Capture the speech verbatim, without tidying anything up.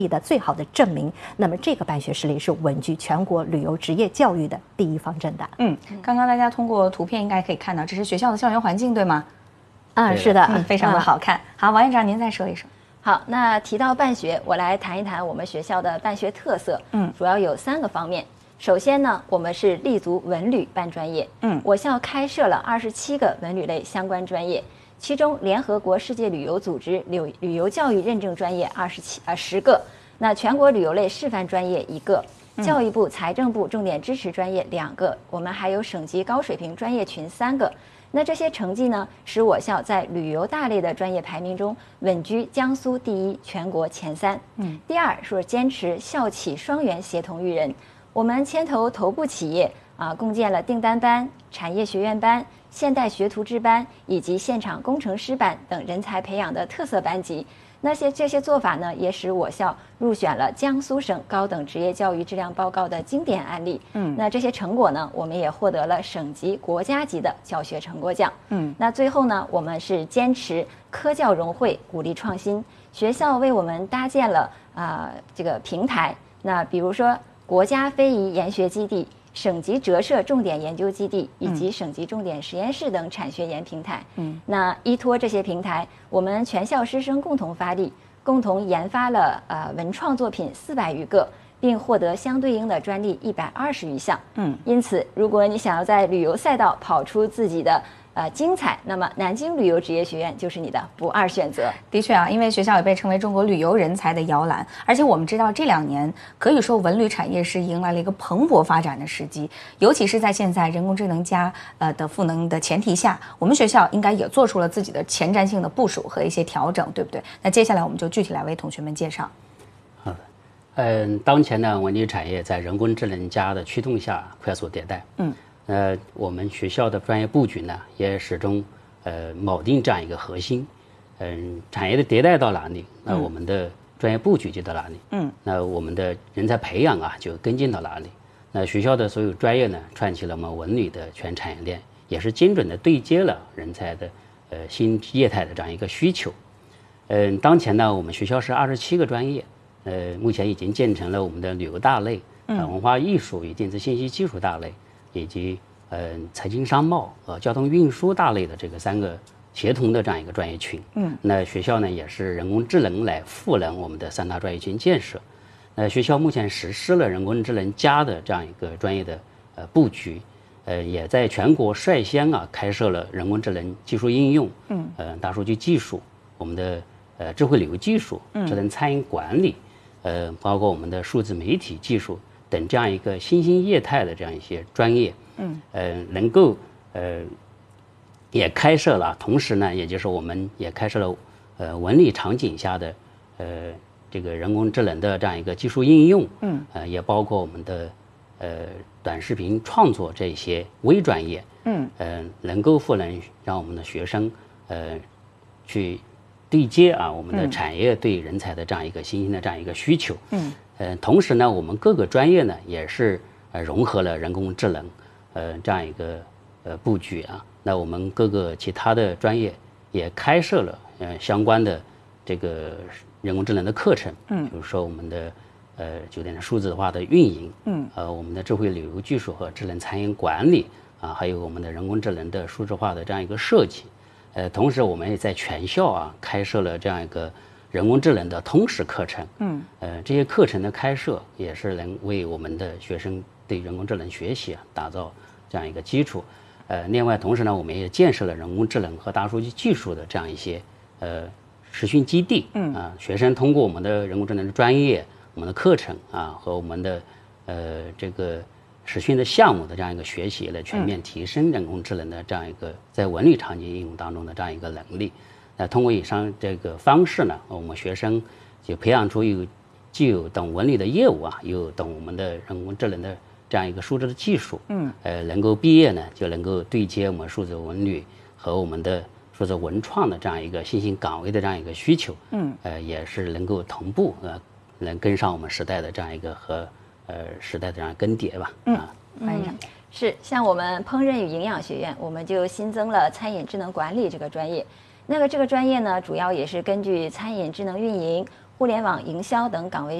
的最好的证明。那么这个办学实力是稳居全国旅游职业教育的第一方阵的。 嗯，刚刚大家通过图片应该可以看到，这是学校的校园环境，对吗？ 啊，是的， 嗯，非常的好看。好，王院长您再说一说。 好，那提到办学，我来谈一谈我们学校的办学特色。嗯，主要有三个方面。首先呢，我们是立足文旅办专业。嗯，我校开设了二十七个文旅类相关专业，其中联合国世界旅游组织旅旅游教育认证专业二十七呃十个，那全国旅游类示范专业一个。教育部、财政部重点支持专业两个，我们还有省级高水平专业群三个。那这些成绩呢，使我校在旅游大类的专业排名中稳居江苏第一，全国前三。嗯，第二是坚持校企双元协同育人，我们牵头头部企业啊，共建了订单班、产业学院班、现代学徒制班以及现场工程师班等人才培养的特色班级。那些这些做法呢，也使我校入选了江苏省高等职业教育质量报告的经典案例。嗯，那这些成果呢，我们也获得了省级、国家级的教学成果奖。嗯，那最后呢，我们是坚持科教融汇，鼓励创新。学校为我们搭建了啊、呃、这个平台。那比如说国家非遗研学基地、省级折射重点研究基地以及省级重点实验室等产学研平台。嗯，那依托这些平台，我们全校师生共同发力，共同研发了呃文创作品四百余个，并获得相对应的专利一百二十余项。嗯，因此，如果你想要在旅游赛道跑出自己的呃精彩，那么南京旅游职业学院就是你的不二选择。 的确啊，因为学校也被称为中国旅游人才的摇篮，而且我们知道这两年可以说文旅产业是迎来了一个蓬勃发展的时机，尤其是在现在人工智能加呃的赋能的前提下，我们学校应该也做出了自己的前瞻性的部署和一些调整，对不对？那接下来我们就具体来为同学们介绍。 好的，嗯，当前呢，文旅产业在人工智能加的驱动下快速迭代。嗯。呃，我们学校的专业布局呢，也始终呃铆定这样一个核心。嗯，产业的迭代到哪里，那我们的专业布局就到哪里。嗯，那我们的人才培养啊，就跟进到哪里。那学校的所有专业呢，串起了我们文旅的全产业链，也是精准的对接了人才的呃新业态的这样一个需求。嗯，当前呢，我们学校是二十七个专业，呃，目前已经建成了我们的旅游大类、呃、文化艺术与电子信息技术大类。以及呃财经商贸和交通运输大类的这个三个协同的这样一个专业群。嗯，那学校呢也是人工智能来赋能我们的三大专业群建设。那学校目前实施了人工智能加的这样一个专业的呃布局，呃也在全国率先啊开设了人工智能技术应用，嗯，呃大数据技术，我们的呃智慧旅游技术、智能餐饮管理，呃包括我们的数字媒体技术。等这样一个新兴业态的这样一些专业，嗯，呃，能够呃，也开设了，同时呢，也就是我们也开设了呃文旅场景下的呃这个人工智能的这样一个技术应用，嗯，呃，也包括我们的呃短视频创作这些微专业，嗯，呃，能够赋能让我们的学生呃去对接啊我们的产业对人才的这样一个新兴的这样一个需求，嗯。呃，同时呢，我们各个专业呢也是呃融合了人工智能，呃这样一个呃布局啊。那我们各个其他的专业也开设了呃相关的这个人工智能的课程，嗯，比如说我们的呃酒店的数字化的运营，嗯，呃我们的智慧旅游技术和智能餐饮管理啊，还有我们的人工智能的数字化的这样一个设计，呃，同时我们也在全校啊开设了这样一个。人工智能的通识课程，嗯，呃，这些课程的开设也是能为我们的学生对人工智能学习啊打造这样一个基础。呃，另外，同时呢，我们也建设了人工智能和大数据技术的这样一些呃实训基地，嗯啊，学生通过我们的人工智能的专业、我们的课程啊和我们的呃这个实训的项目的这样一个学习，来全面提升人工智能的这样一个在文旅场景应用当中的这样一个能力。那通过以上这个方式呢，我们学生就培养出有既有懂文旅的业务啊，又懂我们的人工智能的这样一个数字的技术，嗯，呃，能够毕业呢，就能够对接我们数字文旅和我们的数字文创的这样一个新兴岗位的这样一个需求，嗯，呃，也是能够同步呃，能跟上我们时代的这样一个和呃时代的这样更迭吧， 嗯，啊，欢迎。是，像我们烹饪与营养学院，我们就新增了餐饮智能管理这个专业。那个这个专业呢，主要也是根据餐饮智能运营、 互联网营销等岗位